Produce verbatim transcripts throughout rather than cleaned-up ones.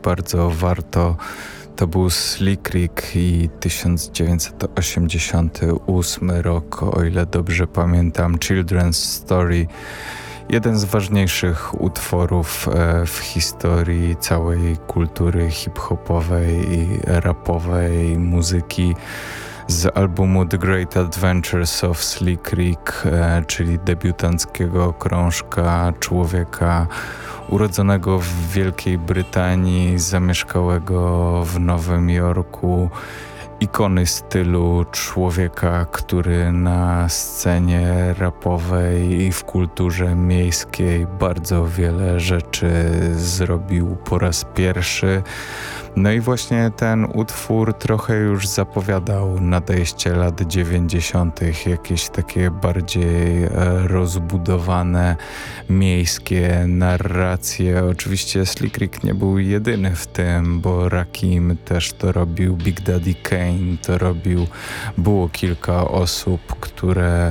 bardzo warto. To był Slick Rick i tysiąc dziewięćset osiemdziesiąty ósmy rok, o ile dobrze pamiętam, Children's Story. Jeden z ważniejszych utworów w historii całej kultury hip-hopowej i rapowej muzyki z albumu The Great Adventures of Slick Rick, czyli debiutanckiego krążka człowieka urodzonego w Wielkiej Brytanii, zamieszkałego w Nowym Jorku, ikony stylu, człowieka, który na scenie rapowej i w kulturze miejskiej bardzo wiele rzeczy zrobił po raz pierwszy. No i właśnie ten utwór trochę już zapowiadał nadejście lat dziewięćdziesiątych, jakieś takie bardziej e, rozbudowane miejskie narracje. Oczywiście Slick Rick nie był jedyny w tym, bo Rakim też to robił, Big Daddy Kane to robił. Było kilka osób, które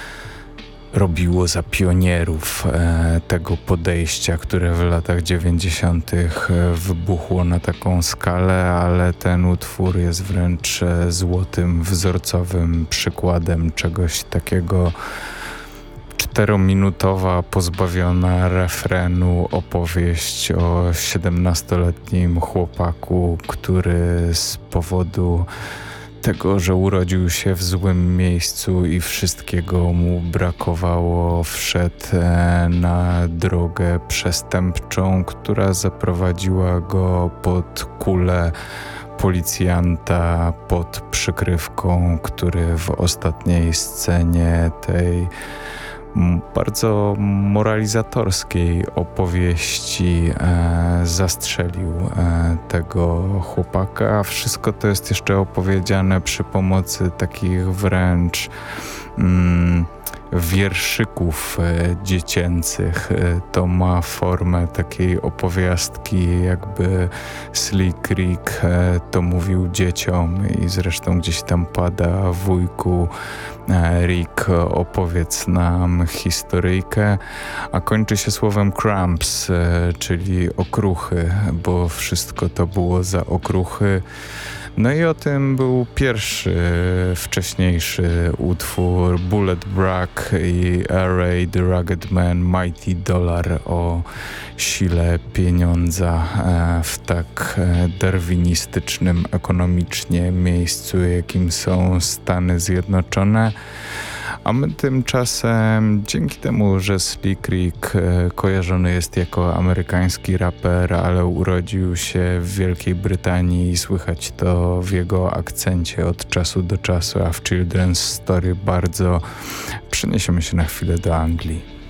robiło za pionierów e, tego podejścia, które w latach dziewięćdziesiątych wybuchło na taką skalę, ale ten utwór jest wręcz e, złotym, wzorcowym przykładem czegoś takiego. Czterominutowa, pozbawiona refrenu opowieść o siedemnastoletnim chłopaku, który z powodu tego, że urodził się w złym miejscu i wszystkiego mu brakowało, wszedł na drogę przestępczą, która zaprowadziła go pod kulę policjanta, pod przykrywką, który w ostatniej scenie tej bardzo moralizatorskiej opowieści e, zastrzelił e, tego chłopaka. Wszystko to jest jeszcze opowiedziane przy pomocy takich wręcz mm, wierszyków e, dziecięcych. E, to ma formę takiej opowiastki, jakby Slick Rick e, to mówił dzieciom i zresztą gdzieś tam pada: wujku e, Rick, opowiedz nam historyjkę, a kończy się słowem crumbs, e, czyli okruchy, bo wszystko to było za okruchy. No i o tym był pierwszy, wcześniejszy utwór Bullet Bragg i Array the Rugged Man, Mighty Dollar, o sile pieniądza w tak darwinistycznym ekonomicznie miejscu, jakim są Stany Zjednoczone. A my tymczasem, dzięki temu, że Slick Rick kojarzony jest jako amerykański raper, ale urodził się w Wielkiej Brytanii i słychać to w jego akcencie od czasu do czasu, a w Children's Story bardzo, przeniesiemy się na chwilę do Anglii.